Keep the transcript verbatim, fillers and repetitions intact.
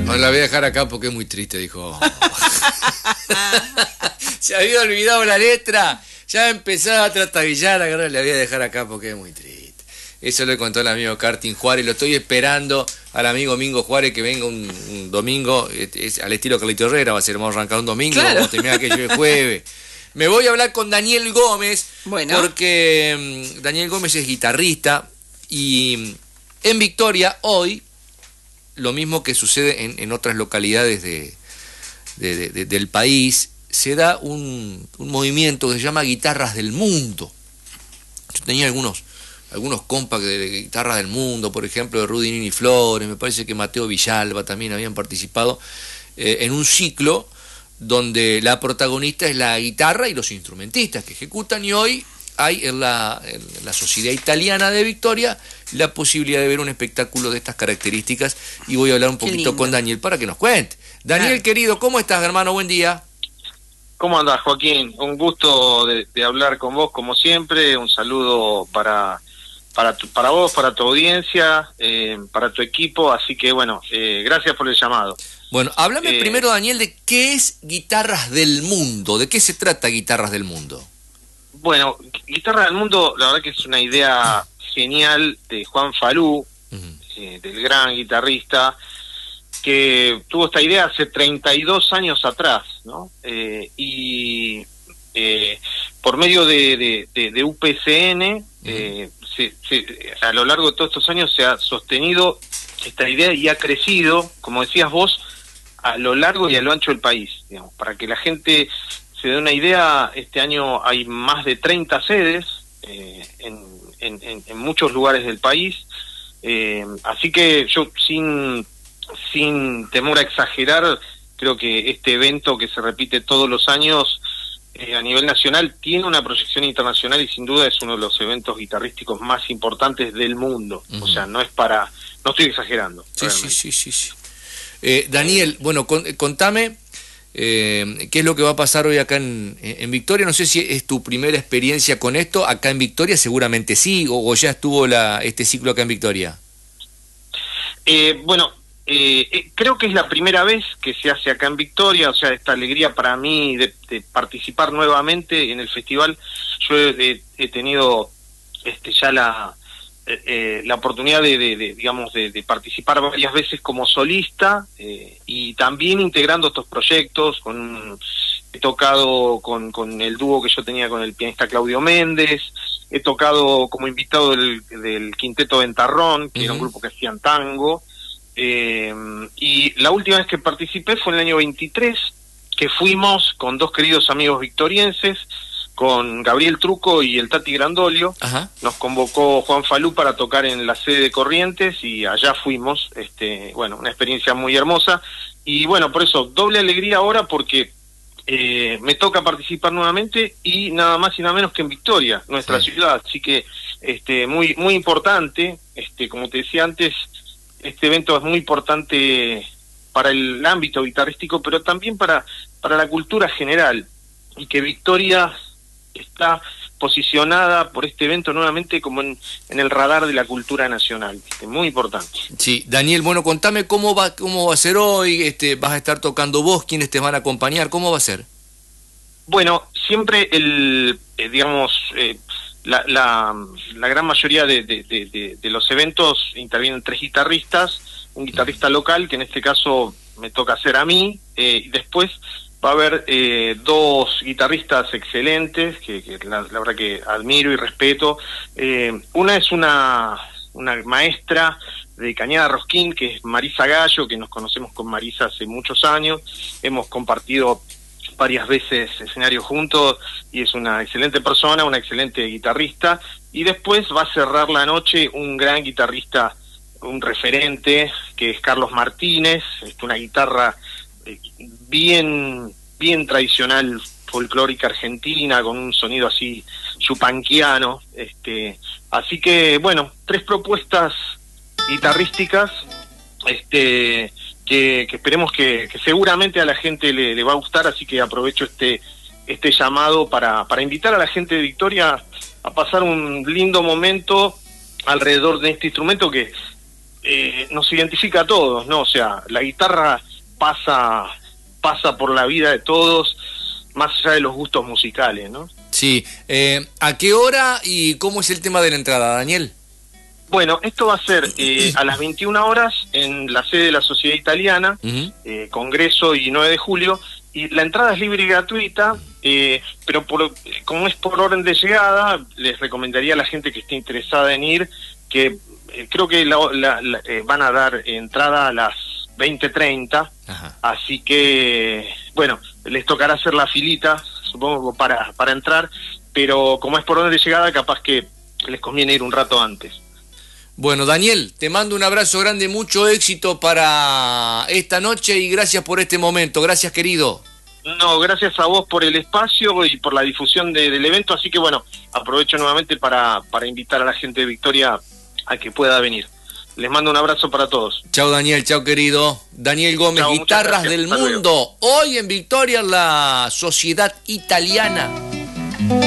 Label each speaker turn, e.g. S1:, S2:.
S1: No la voy a dejar acá porque es muy triste, dijo. Se había olvidado la letra. Ya empezaba a tratabillar, ahora la voy a dejar acá porque es muy triste. Eso le contó el amigo Karting Juárez. Lo estoy esperando al amigo Mingo Juárez que venga un, un domingo, es, es, al estilo Carlito Herrera, va a ser, vamos a arrancar un domingo, claro. Vamos a terminar que llueve jueves. Me voy a hablar con Daniel Gómez, bueno. porque um, Daniel Gómez es guitarrista y en Victoria hoy, lo mismo que sucede en, en otras localidades de, de, de, de, del país, se da un, un movimiento que se llama Guitarras del Mundo. Yo tenía algunos, algunos compas de, de Guitarras del Mundo, por ejemplo, de Rudy Nini Flores, me parece que Mateo Villalba también habían participado eh, en un ciclo donde la protagonista es la guitarra y los instrumentistas que ejecutan, y hoy hay en la, en la Sociedad Italiana de Victoria la posibilidad de ver un espectáculo de estas características, y voy a hablar un poquito con Daniel para que nos cuente. Daniel, claro. Querido, ¿cómo estás, hermano? Buen día.
S2: ¿Cómo andás, Joaquín? Un gusto de, de hablar con vos, como siempre. Un saludo para para tu, para vos, para tu audiencia, eh, para tu equipo. Así que, bueno, eh, gracias por el llamado.
S1: Bueno, háblame eh, primero, Daniel, de qué es Guitarras del Mundo. ¿De qué se trata Guitarras del Mundo?
S2: Bueno, Guitarras del Mundo, la verdad que es una idea genial de Juan Falú, uh-huh. eh, del gran guitarrista, que tuvo esta idea hace treinta y dos años atrás, ¿no? Eh, y eh, por medio de, de, de, de U P C N, uh-huh. eh, se, se, a lo largo de todos estos años se ha sostenido esta idea y ha crecido, como decías vos, a lo largo y a lo ancho del país, digamos, para que la gente se dé una idea. Este año hay más de treinta sedes eh, en, en, en, en muchos lugares del país, eh, así que yo sin sin temor a exagerar, creo que este evento que se repite todos los años eh, a nivel nacional tiene una proyección internacional y sin duda es uno de los eventos guitarrísticos más importantes del mundo. Uh-huh. O sea, no es para, no estoy exagerando.
S1: Sí, sí, sí, sí, sí. Eh, Daniel, bueno, con, contame eh, qué es lo que va a pasar hoy acá en, en Victoria. No sé si es tu primera experiencia con esto acá en Victoria, seguramente sí, o, o ya estuvo la, este ciclo acá en Victoria.
S2: Eh, bueno, Eh, eh, creo que es la primera vez que se hace acá en Victoria, o sea, esta alegría para mí de, de participar nuevamente en el festival. Yo he, he tenido este ya la eh, eh, la oportunidad de, de, de digamos de, de participar varias veces como solista eh, y también integrando estos proyectos. Con he tocado con, con el dúo que yo tenía con el pianista Claudio Méndez, he tocado como invitado del, del Quinteto Ventarrón, que uh-huh. era un grupo que hacían tango. Eh, y la última vez que participé fue en el año veintitrés, que fuimos con dos queridos amigos victorienses, con Gabriel Truco y el Tati Grandolio. Ajá. Nos convocó Juan Falú para tocar en la sede de Corrientes y allá fuimos. Este, bueno, una experiencia muy hermosa. Y bueno, por eso, doble alegría ahora porque eh, me toca participar nuevamente y nada más y nada menos que en Victoria, nuestra sí. ciudad. Así que este, muy, muy importante, este, como te decía antes. Este evento es muy importante para el ámbito guitarrístico, pero también para, para la cultura general, y que Victoria está posicionada por este evento nuevamente como en, en el radar de la cultura nacional. Es muy importante.
S1: Sí, Daniel, bueno, contame cómo va, cómo va a ser hoy. Este, vas a estar tocando vos, quiénes te van a acompañar, ¿cómo va a ser?
S2: Bueno, siempre el, eh, digamos, eh, La, la, la gran mayoría de, de, de, de los eventos intervienen tres guitarristas, un guitarrista local, que en este caso me toca hacer a mí, eh, y después va a haber eh, dos guitarristas excelentes, que, que la, la verdad que admiro y respeto. Eh, una es una, una maestra de Cañada Rosquín, que es Marisa Gallo, que nos conocemos con Marisa hace muchos años, hemos compartido varias veces escenario juntos y es una excelente persona, una excelente guitarrista. Y después va a cerrar la noche un gran guitarrista, un referente, que es Carlos Martínez, es una guitarra bien bien tradicional, folclórica argentina, con un sonido así chupanquiano. Este, así que bueno, tres propuestas guitarrísticas, este Que, que esperemos que, que seguramente a la gente le, le va a gustar, así que aprovecho este este llamado para, para invitar a la gente de Victoria a pasar un lindo momento alrededor de este instrumento que eh, nos identifica a todos, ¿no? O sea, la guitarra pasa, pasa por la vida de todos, más allá de los gustos musicales, ¿no?
S1: Sí. Eh, ¿A qué hora y cómo es el tema de la entrada, Daniel?
S2: Bueno, esto va a ser eh, a las veintiuna horas en la sede de la Sociedad Italiana,
S1: Uh-huh.
S2: eh, Congreso y nueve de julio, y la entrada es libre y gratuita, eh, pero por, como es por orden de llegada, les recomendaría a la gente que esté interesada en ir, que eh, creo que la, la, la, eh, van a dar entrada a las veinte treinta,
S1: Ajá.
S2: así que, bueno, les tocará hacer la filita, supongo, para, para entrar, pero como es por orden de llegada, capaz que les conviene ir un rato antes.
S1: Bueno, Daniel, te mando un abrazo grande, mucho éxito para esta noche y gracias por este momento. Gracias, querido.
S2: No, gracias a vos por el espacio y por la difusión de, del evento, así que bueno, aprovecho nuevamente para, para invitar a la gente de Victoria a que pueda venir. Les mando un abrazo para todos.
S1: Chao, Daniel, chao, querido. Daniel Gómez,
S2: Chao,
S1: Guitarras
S2: muchas gracias.
S1: del
S2: Hasta luego.
S1: Mundo. Hoy en Victoria, la Sociedad Italiana.